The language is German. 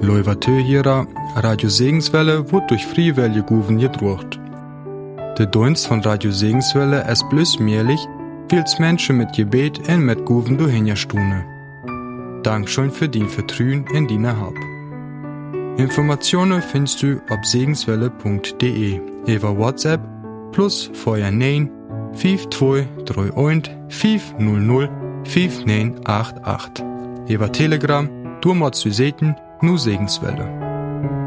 Leuvatö hierer, Radio Segenswelle wird durch Friewelle Guven gedruckt. Der Dienst von Radio Segenswelle ist bloß möglich, weil's Menschen mit Gebet und mit Guven durchhinjastune. Dankeschön für die Vertrauen in deine Hab. Informationen findest du auf segenswelle.de über WhatsApp plus vorher 9 5231 500 5988. Über Telegram, du musst du sehen, nur Segenswelle.